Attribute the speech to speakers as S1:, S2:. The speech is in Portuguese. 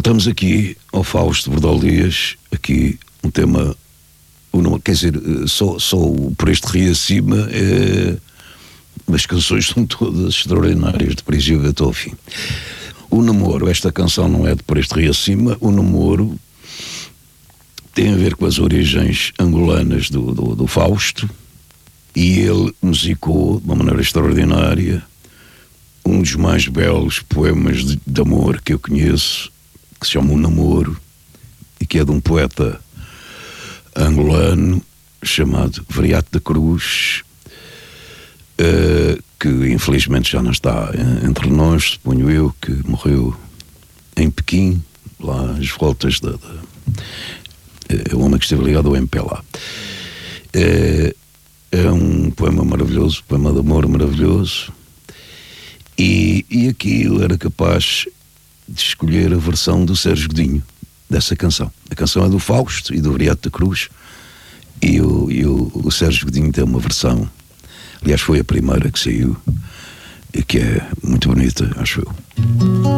S1: Voltamos aqui ao Fausto Bordal Dias, aqui um tema, quer dizer, só por este rio acima, as canções são todas extraordinárias, de princípio até ao fim. O namoro, esta canção não é de por este rio acima, o namoro tem a ver com as origens angolanas do Fausto, e ele musicou de uma maneira extraordinária um dos mais belos poemas de amor que eu conheço, que se chama O Namoro, e que é de um poeta angolano chamado Veriato da Cruz, que infelizmente já não está entre nós, suponho eu, que morreu em Pequim, lá às voltas é um homem que esteve ligado ao MPLA. É um poema maravilhoso, um poema de amor maravilhoso, e aqui ele era capaz de escolher a versão do Sérgio Godinho dessa canção. A canção é do Fausto e do Veriato da Cruz, e o Sérgio Godinho tem uma versão, aliás foi a primeira que saiu, e que é muito bonita, acho eu.